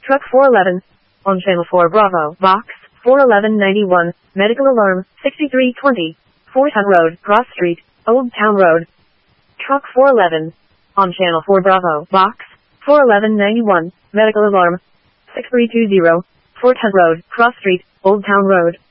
Truck 411. On Channel 4 Bravo. Box 41191. Medical alarm 6320. Fort Hunt Road, Cross Street, Old Town Road. Truck 411. On Channel 4 Bravo. Box 41191. Medical alarm 6320. Fort Hunt Road, Cross Street, Old Town Road.